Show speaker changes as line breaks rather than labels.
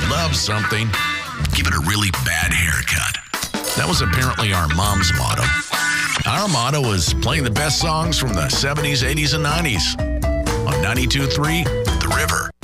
love something, give it a really bad haircut. That was apparently our mom's motto. Our motto was playing the best songs from the 70s, 80s, and 90s on 92.3 The River.